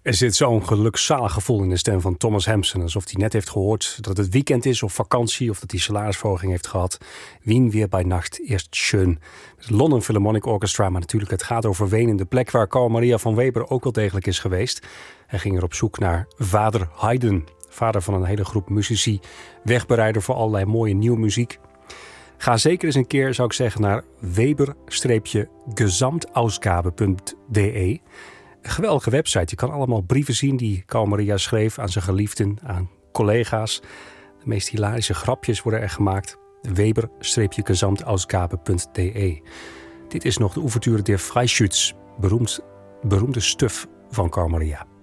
Er zit zo'n gelukzalig gevoel in de stem van Thomas Hampson. Alsof hij net heeft gehoord dat het weekend is of vakantie, of dat hij salarisverhoging heeft gehad. Wien weer bij nacht eerst schön. Het London Philharmonic Orchestra, maar natuurlijk het gaat over Wenen. De plek waar Carl Maria von Weber ook wel degelijk is geweest. Hij ging er op zoek naar vader Haydn. Vader van een hele groep muzici. Wegbereider voor allerlei mooie nieuwe muziek. Ga zeker eens een keer, zou ik zeggen, naar weber-gesamtausgabe.de. Een geweldige website. Je kan allemaal brieven zien die Carl Maria schreef aan zijn geliefden, aan collega's. De meest hilarische grapjes worden er gemaakt. Weber-gesamtausgabe.de. Dit is nog de ouverture der Freischütz, beroemde stuf van Carl Maria.